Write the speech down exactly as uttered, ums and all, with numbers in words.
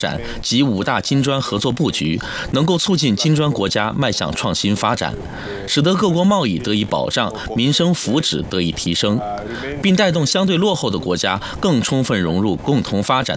展及五大金砖合作布局，能够促进金砖国家迈向创新发展，使得各国贸易得以保障，民生福祉得以提升，并带动相对落后的国家更充分融入共同发展